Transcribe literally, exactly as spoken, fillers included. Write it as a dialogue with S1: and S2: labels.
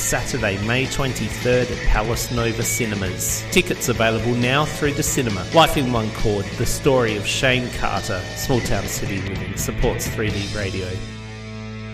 S1: Saturday, May twenty-third at Palace Nova Cinemas. Tickets available now through the cinema. Life in One Chord, the story of Shane Carter, Small Town City Living, supports three D radio.